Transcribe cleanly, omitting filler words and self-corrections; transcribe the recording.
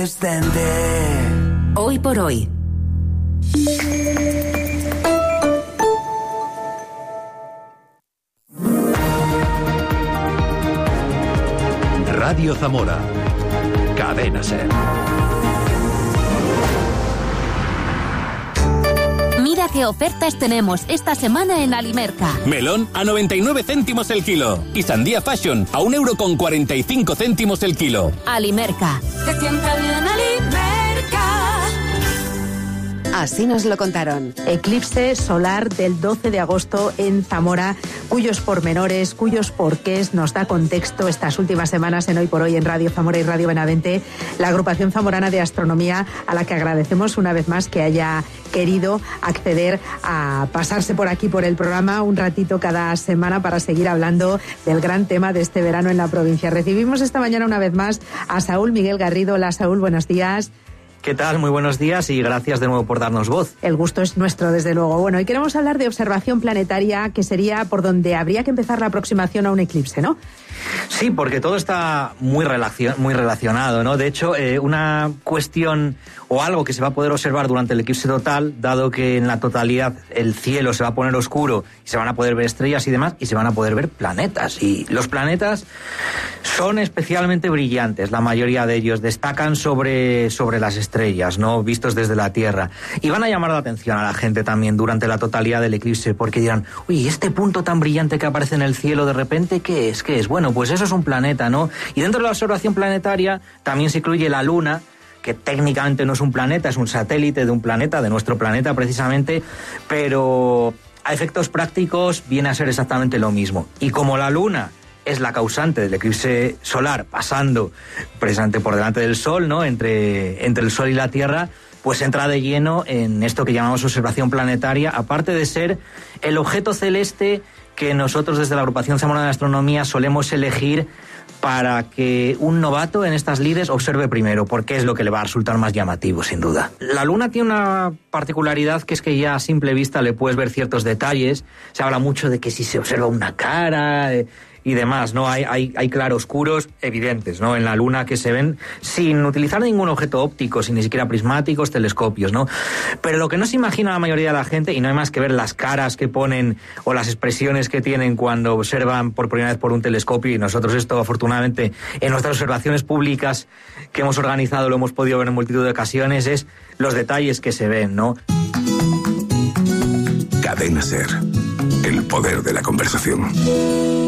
Hoy por hoy. Radio Zamora. Cadena SER. Mira qué ofertas tenemos esta semana en Alimerca. Melón a 99 céntimos el kilo. Y sandía Fashion a 1,45 € el kilo. Alimerca. Te sienta bien Alimerca. Así nos lo contaron. Eclipse solar del 12 de agosto en Zamora, cuyos pormenores, cuyos porqués nos da contexto estas últimas semanas en Hoy por Hoy en Radio Zamora y Radio Benavente, la agrupación zamorana de astronomía, a la que agradecemos una vez más que haya querido acceder a pasarse por aquí por el programa un ratito cada semana para seguir hablando del gran tema de este verano en la provincia. Recibimos esta mañana una vez más a Saúl Miguel Garrido. Hola Saúl, buenos días. ¿Qué tal? Muy buenos días y gracias de nuevo por darnos voz. El gusto es nuestro, desde luego. Bueno, y queremos hablar de observación planetaria, que sería por donde habría que empezar la aproximación a un eclipse, ¿no? Sí, porque todo está muy relacionado, ¿no? De hecho, una cuestión o algo que se va a poder observar durante el eclipse total, dado que en la totalidad el cielo se va a poner oscuro y se van a poder ver estrellas y demás, y se van a poder ver planetas. Y los planetas son especialmente brillantes, la mayoría de ellos destacan sobre las estrellas, ¿no? Vistos desde la Tierra. Y van a llamar la atención a la gente también durante la totalidad del eclipse, porque dirán, uy, este punto tan brillante que aparece en el cielo de repente, ¿qué es? ¿Qué es? Bueno, pues eso es un planeta, ¿no? Y dentro de la observación planetaria también se incluye la Luna, que técnicamente no es un planeta, es un satélite de un planeta, de nuestro planeta precisamente, pero a efectos prácticos viene a ser exactamente lo mismo. Y como la Luna es la causante del eclipse solar, pasando precisamente por delante del Sol, ¿no? Entre el Sol y la Tierra, pues entra de lleno en esto que llamamos observación planetaria, aparte de ser el objeto celeste que nosotros desde la agrupación zamorana de astronomía solemos elegir para que un novato en estas lides observe primero, porque es lo que le va a resultar más llamativo, sin duda. La Luna tiene una particularidad, que es que ya a simple vista le puedes ver ciertos detalles. Se habla mucho de que si se observa una cara y demás, ¿no? Hay claroscuros evidentes, ¿no? En la Luna que se ven sin utilizar ningún objeto óptico, sin ni siquiera prismáticos, telescopios, ¿no? Pero lo que no se imagina la mayoría de la gente, y no hay más que ver las caras que ponen o las expresiones que tienen cuando observan por primera vez por un telescopio, y nosotros esto afortunadamente en nuestras observaciones públicas que hemos organizado lo hemos podido ver en multitud de ocasiones, es los detalles que se ven, ¿no? Cadena SER. El poder de la conversación.